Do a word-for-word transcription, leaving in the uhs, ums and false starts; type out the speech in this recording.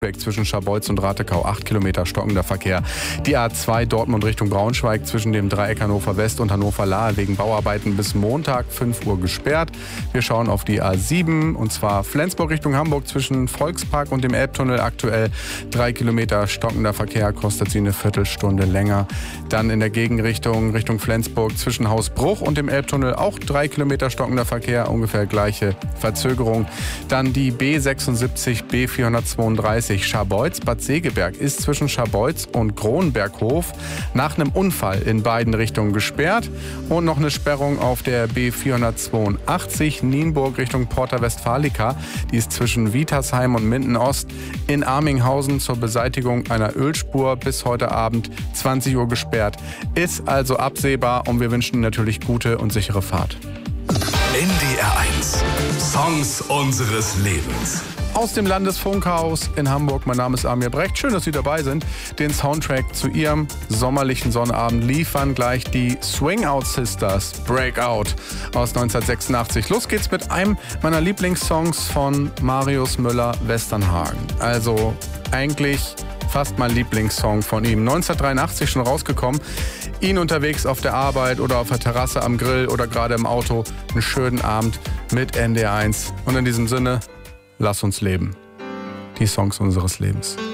zwischen Scharbeutz und Ratekau acht Kilometer stockender Verkehr. Die A zwei Dortmund Richtung Braunschweig zwischen dem Dreieck Hannover West und Hannover Lahe wegen Bauarbeiten bis Montag fünf Uhr gesperrt. Wir schauen auf die A sieben und zwar Flensburg Richtung Hamburg zwischen Volkspark und dem Elbtunnel aktuell drei Kilometer stockender Verkehr, kostet sie eine Viertelstunde länger. Dann in der Gegenrichtung Richtung Flensburg zwischen Hausbruch und dem Elbtunnel auch drei Kilometer stockender Verkehr, ungefähr gleiche Verzögerung. Dann die B sechsundsiebzig B vierhundertzweiunddreißig Scharbeutz Bad Segeberg ist zwischen Scharbeutz und Kronberghof nach einem Unfall in beiden Richtungen gesperrt. Und noch eine Sperrung auf der B vierhundertzweiundachtzig Nienburg Richtung Porta Westfalica. Die ist zwischen Wietersheim und Minden Ost in Arminghausen zur Beseitigung einer Ölspur bis heute Abend zwanzig Uhr gesperrt. Ist also absehbar und wir wünschen Ihnen natürlich gute und sichere Fahrt. N D R eins. Songs unseres Lebens. Aus dem Landesfunkhaus in Hamburg, mein Name ist Amir Brecht. Schön, dass Sie dabei sind. Den Soundtrack zu Ihrem sommerlichen Sonnabend liefern gleich die Swing Out Sisters, Breakout aus neunzehnhundertsechsundachtzig. Los geht's mit einem meiner Lieblingssongs von Marius Müller-Westernhagen. Also eigentlich fast mein Lieblingssong von ihm. neunzehnhundertdreiundachtzig schon rausgekommen. Ihn unterwegs auf der Arbeit oder auf der Terrasse am Grill oder gerade im Auto. Einen schönen Abend mit N D R eins. Und in diesem Sinne, lass uns leben. Die Songs unseres Lebens.